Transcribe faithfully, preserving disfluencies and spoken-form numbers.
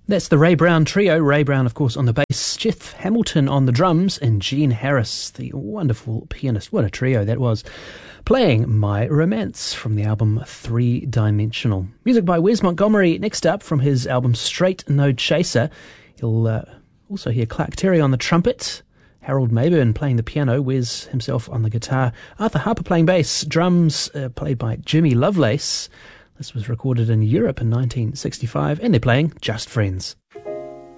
That's the Ray Brown Trio. Ray Brown, of course, on the bass, Jeff Hamilton on the drums, and Gene Harris, the wonderful pianist. What a trio that was. Playing My Romance from the album Three Dimensional. Music by Wes Montgomery. Next up from his album Straight No Chaser. You'll uh, also hear Clark Terry on the trumpet, Harold Mayburn playing the piano, Wes himself on the guitar, Arthur Harper playing bass, drums uh, played by Jimmy Lovelace. This was recorded in Europe in nineteen sixty-five, and they're playing Just Friends.